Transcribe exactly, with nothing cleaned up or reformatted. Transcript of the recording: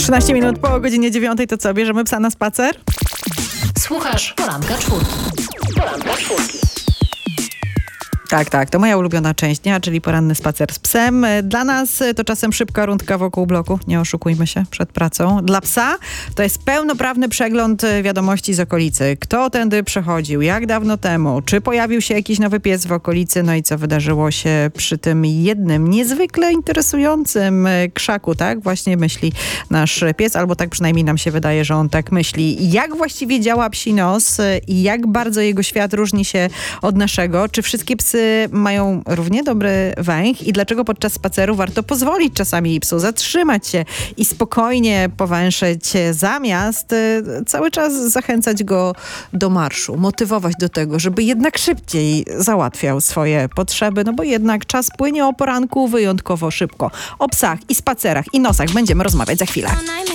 trzynaście minut po godzinie dziewiątej, to co, bierzemy psa na spacer? Słuchasz Poranka Czwórki. Poranka Czwórki. Tak, tak, to moja ulubiona część dnia, czyli poranny spacer z psem. Dla nas to czasem szybka rundka wokół bloku, nie oszukujmy się, przed pracą. Dla psa to jest pełnoprawny przegląd wiadomości z okolicy. Kto tędy przechodził, jak dawno temu, czy pojawił się jakiś nowy pies w okolicy, no i co wydarzyło się przy tym jednym niezwykle interesującym krzaku, tak? Właśnie myśli nasz pies, albo tak przynajmniej nam się wydaje, że on tak myśli. Jak właściwie działa psi nos i jak bardzo jego świat różni się od naszego? Czy wszystkie psy mają równie dobry węch i dlaczego podczas spaceru warto pozwolić czasami psu zatrzymać się i spokojnie powęszyć, zamiast y, cały czas zachęcać go do marszu, motywować do tego, żeby jednak szybciej załatwiał swoje potrzeby, no bo jednak czas płynie o poranku wyjątkowo szybko. O psach i spacerach i nosach będziemy rozmawiać za chwilę.